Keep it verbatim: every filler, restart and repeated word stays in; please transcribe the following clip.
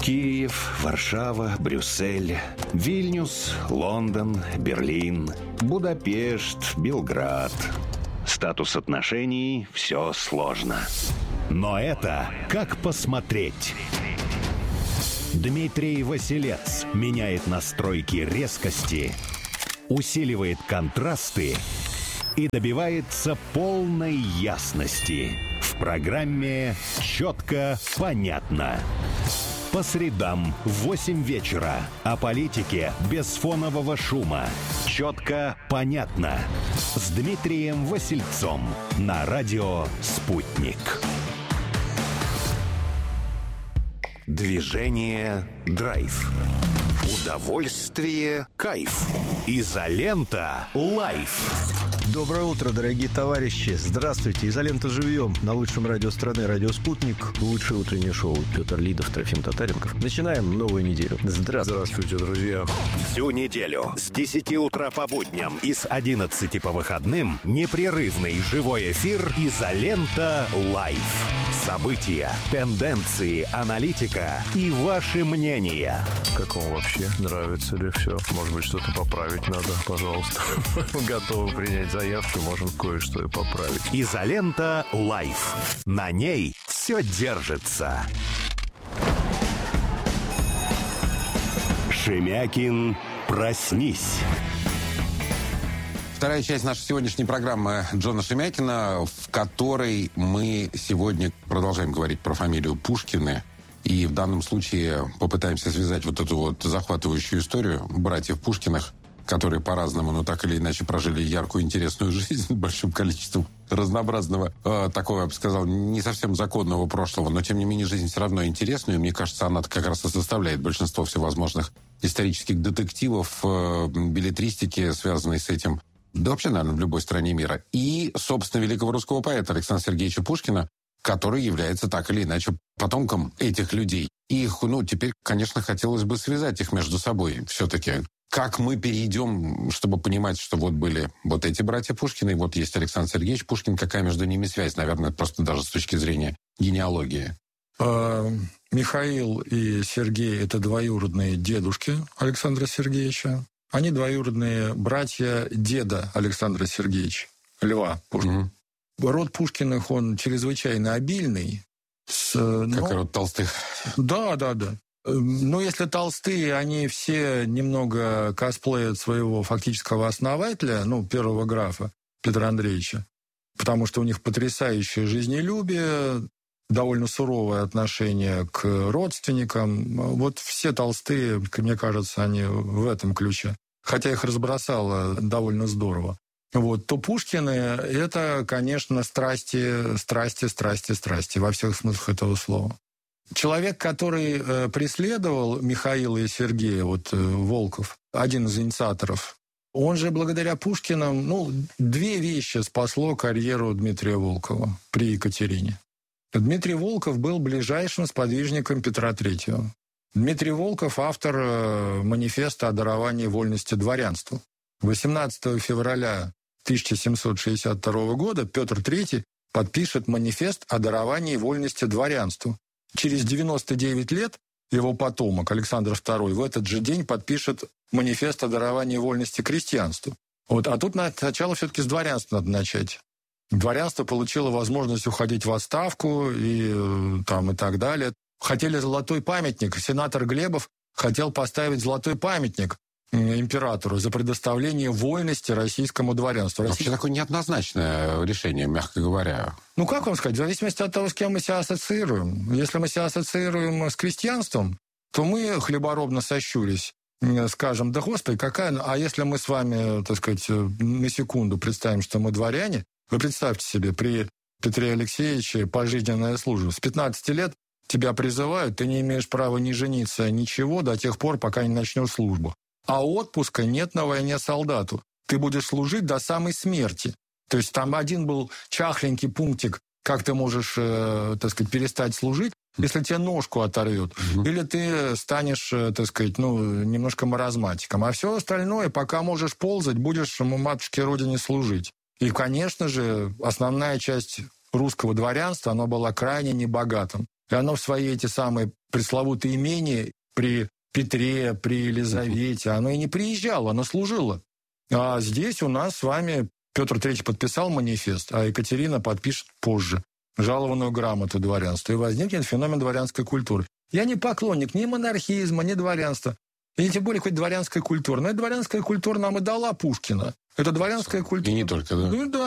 Киев, Варшава, Брюссель, Вильнюс, Лондон, Берлин, Будапешт, Белград. Статус отношений – все сложно. Но это как посмотреть. Дмитрий Василец меняет настройки резкости, усиливает контрасты и добивается полной ясности. В программе «Четко, понятно». По средам в восемь вечера. О политике без фонового шума. «Четко, понятно». С Дмитрием Васильцом на радио «Спутник». Движение «Драйв». Удовольствие «Кайф». Изолента «Лайф». Доброе утро, дорогие товарищи. Здравствуйте. Изолента живьем на лучшем радио страны, радио «Спутник». Лучшее утреннее шоу. Петр Лидов, Трофим Татаренков. Начинаем новую неделю. Здравствуйте. Здравствуйте, друзья. Всю неделю с десяти утра по будням и с одиннадцати по выходным непрерывный живой эфир «Изолента Лайф». События, тенденции, аналитика и ваши мнения. Как вам вообще? Нравится ли все? Может быть, что-то поправить надо? Пожалуйста. Готовы принять заявки, можем кое-что и поправить. «Изолента Лайф». На ней все держится. Шемякин, проснись. Вторая часть нашей сегодняшней программы Джона Шемякина, в которой мы сегодня продолжаем говорить про фамилию Пушкины. И в данном случае попытаемся связать вот эту вот захватывающую историю братьев Пушкиных, которые по-разному, но так или иначе прожили яркую, интересную жизнь с большим количеством разнообразного, э, такого, я бы сказал, не совсем законного прошлого, но, тем не менее, жизнь все равно интересная, и мне кажется, она как раз и составляет большинство всевозможных исторических детективов, э, беллетристики, связанной с этим, да вообще, наверное, в любой стране мира. И, собственно, великого русского поэта Александра Сергеевича Пушкина, который является так или иначе потомком этих людей. И их, ну, теперь, конечно, хотелось бы связать их между собой все-таки. Как мы перейдем, чтобы понимать, что вот были вот эти братья Пушкины, и вот есть Александр Сергеевич Пушкин, какая между ними связь, наверное, просто даже с точки зрения генеалогии. А, Михаил и Сергей – это двоюродные дедушки Александра Сергеевича. Они двоюродные братья деда Александра Сергеевича, Льва Пушкина. Угу. Род Пушкиных, он чрезвычайно обильный. С, как ну, род Толстых. Да, да, да. Но если толстые, они все немного косплеят своего фактического основателя, ну, первого графа Петра Андреевича, потому что у них потрясающее жизнелюбие, довольно суровое отношение к родственникам. Вот все толстые, мне кажется, они в этом ключе. Хотя их разбросало довольно здорово. Вот, то Пушкины – это, конечно, страсти, страсти, страсти, страсти во всех смыслах этого слова. Человек, который э, преследовал Михаила и Сергея, вот э, Волков, один из инициаторов, он же благодаря Пушкинам, ну, две вещи спасло карьеру Дмитрия Волкова при Екатерине. Дмитрий Волков был ближайшим сподвижником Петра Третьего. Дмитрий Волков – автор э, манифеста о даровании вольности дворянству. восемнадцатого февраля тысяча семьсот шестьдесят второго года Петр Третий подпишет манифест о даровании вольности дворянству. Через девяносто девять лет его потомок Александр Второй в этот же день подпишет манифест о даровании вольности крестьянству. Вот, а тут сначала все-таки с дворянства надо начать. Дворянство получило возможность уходить в отставку и, там, и так далее. Хотели золотой памятник. Сенатор Глебов хотел поставить золотой памятник императору за предоставление вольности российскому дворянству. Вообще такое неоднозначное решение, мягко говоря. Ну, как вам сказать, в зависимости от того, с кем мы себя ассоциируем. Если мы себя ассоциируем с крестьянством, то мы, хлеборобно сощурясь, скажем, да господи, какая... А если мы с вами, так сказать, на секунду представим, что мы дворяне, вы представьте себе, при Петре Алексеевиче пожизненная служба. С пятнадцати лет тебя призывают, ты не имеешь права ни жениться, ничего до тех пор, пока не начнешь службу. А отпуска нет на войне солдату. Ты будешь служить до самой смерти. То есть там один был чахленький пунктик, как ты можешь, э, так сказать, перестать служить, если тебе ножку оторвет. Mm-hmm. Или ты станешь, э, так сказать, ну, немножко маразматиком. А все остальное, пока можешь ползать, будешь матушке Родине служить. И, конечно же, основная часть русского дворянства, она была крайне небогатым. И оно в свои эти самые пресловутые имения при Петре, при Елизавете, оно и не приезжало, оно служило. А здесь у нас с вами Петр Третий подписал манифест, а Екатерина подпишет позже жалованную грамоту дворянства. И возникнет феномен дворянской культуры. Я не поклонник ни монархизма, ни дворянства. И тем более хоть дворянская культура. Но эта дворянская культура нам и дала Пушкина. Это дворянская культура. И не только, да? Ну да.